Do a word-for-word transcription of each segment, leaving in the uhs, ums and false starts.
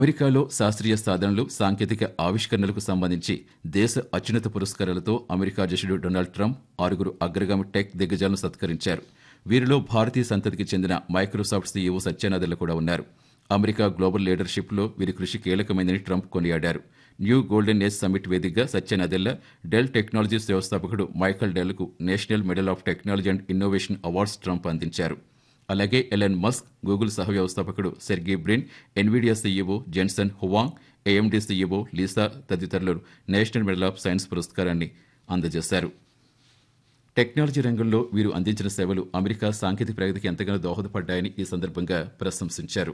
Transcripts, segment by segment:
అమెరికాలో శాస్త్రీయ సాధనలు సాంకేతిక ఆవిష్కరణలకు సంబంధించి దేశ అత్యున్నత పురస్కారాలతో అమెరికా అధ్యక్షుడు డొనాల్డ్ ట్రంప్ ఆరుగురు అగ్రగామి టెక్ దిగ్గజాలను సత్కరించారు. వీరిలో భారతీయ సంతతికి చెందిన మైక్రోసాఫ్ట్ సీఈఓ సత్య నాదెళ్ల కూడా ఉన్నారు. అమెరికా గ్లోబల్ లీడర్షిప్లో వీరి కృషి కీలకమైందని ట్రంప్ కొనియాడారు. న్యూ గోల్డెన్ ఏజ్ సమ్మిట్ వేదికగా సత్య నాదెళ్ల డెల్ టెక్నాలజీస్ వ్యవస్థాపకుడు Michael డెల్కు national medal of technology and innovation awards Trump అందించారు. అలాగే ఎలన్ మస్క్, గూగుల్ సహ వ్యవస్థాపకుడు Sergei Brin, Nvidia CEO Jensen Huang, AMD CEO Lisa తదితరులు నేషనల్ మెడల్ ఆఫ్ సైన్స్ పురస్కారాన్ని అందజేశారు. Technology రంగంలో వీరు అందించిన సేవలు అమెరికా సాంకేతిక ప్రగతికి ఎంతగానో దోహదపడ్డాయని ఈ సందర్భంగా ప్రశంసించారు.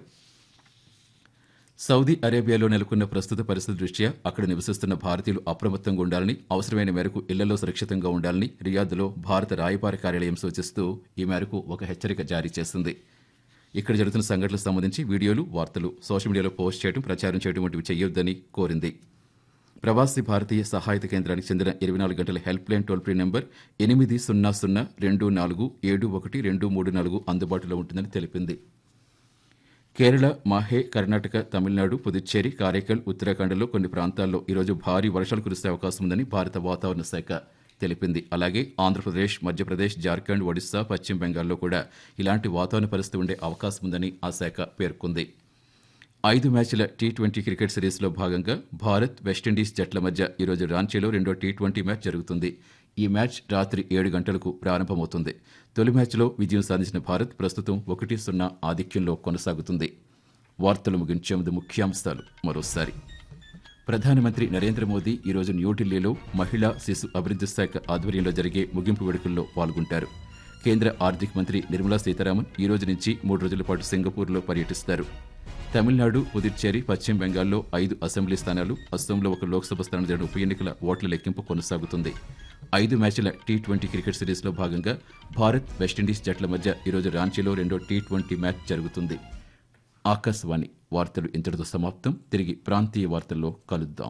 సౌదీ అరేబియాలో నెలకొన్న ప్రస్తుత పరిస్థితి దృష్ట్యా అక్కడ నివసిస్తున్న భారతీయులు అప్రమత్తంగా ఉండాలని, అవసరమైన మేరకు ఇళ్లలో సురక్షితంగా ఉండాలని రియాద్లో భారత రాయబార కార్యాలయం సూచిస్తూ ఈ మేరకు ఒక హెచ్చరిక జారీ చేసింది. ఇక్కడ జరుగుతున్న సంఘటనలకు సంబంధించి వీడియోలు, వార్తలు సోషల్ మీడియాలో పోస్ట్ చేయడం, ప్రచారం చేయడం వంటివి చేయొద్దని కోరింది. ప్రవాసీ భారతీయ సహాయత కేంద్రానికి చెందిన ఇరవై నాలుగు గంటల help line toll free number ఎనిమిది సున్నా సున్నా రెండు నాలుగు ఏడు ఒకటి రెండు మూడు నాలుగు అందుబాటులో ఉంటుందని తెలిపింది. కేరళ, మాహే, కర్ణాటక, తమిళనాడు, పుదుచ్చేరి, కారైకల్, ఉత్తరాఖండ్లో కొన్ని ప్రాంతాల్లో ఈరోజు భారీ వర్షాలు కురిసే అవకాశం ఉందని భారత వాతావరణ శాఖ తెలిపింది. అలాగే ఆంధ్రప్రదేశ్, మధ్యప్రదేశ్, జార్ఖండ్, ఒడిశా, పశ్చిమ బెంగాల్లో కూడా ఇలాంటి వాతావరణ పరిస్థితి ఉండే అవకాశం ఉందని ఆ శాఖ పేర్కొంది. ఐదు మ్యాచ్ల టీ ట్వంటీ క్రికెట్ సిరీస్లో భాగంగా భారత్, వెస్టిండీస్ జట్ల మధ్య ఈరోజు రాంచీలో రెండో టీ ట్వంటీ మ్యాచ్ జరుగుతుంది. ఈ మ్యాచ్ రాత్రి ఏడు గంటలకు ప్రారంభమవుతుంది. తొలి మ్యాచ్లో విజయం సాధించిన భారత్ ప్రస్తుతం ఒకటి సున్నా ఆధిక్యంలో కొనసాగుతుంది. వార్తలు ముగించే ముందు ముఖ్యాంశాలు మరోసారి. ప్రధానమంత్రి నరేంద్ర మోదీ ఈరోజు న్యూఢిల్లీలో మహిళా శిశు అభివృద్ధి శాఖ ఆధ్వర్యంలో జరిగే ముగింపు వేడుకల్లో పాల్గొంటారు. కేంద్ర ఆర్థిక మంత్రి నిర్మలా సీతారామన్ ఈ రోజు నుంచి మూడు రోజుల పాటు సింగపూర్లో పర్యటిస్తారు. తమిళనాడు, పుదుచ్చేరి, పశ్చిమ బెంగాల్లో ఐదు అసెంబ్లీ స్థానాలు, అస్సోంలో ఒక లోక్సభ స్థానం జరిగిన ఉప ఎన్నికల ఓట్ల లెక్కింపు కొనసాగుతుంది. ఐదు మ్యాచ్ల టీ ట్వంటీ క్రికెట్ సిరీస్లో భాగంగా భారత్, వెస్టిండీస్ జట్ల మధ్య ఈరోజు రాంచీలో రెండో టీ ట్వంటీ మ్యాచ్ జరుగుతుంది. ఆకాశవాణి వార్తలు ఇంతటితో సమాప్తం. తిరిగి ప్రాంతీయ వార్తల్లో కలుద్దాం.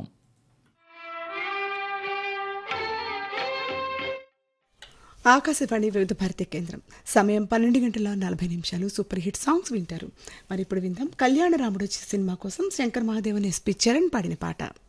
ఆకాశవాణి వివిధ భారతి కేంద్రం. సమయం పన్నెండు గంటల నలభై నిమిషాలు. సూపర్ హిట్ సాంగ్స్ వింటారు. మరి ఇప్పుడు విందాం కళ్యాణ రాముడు సినిమా కోసం శంకర్ మహాదేవన్, ఎస్పి చరణ్ పాడిన పాట.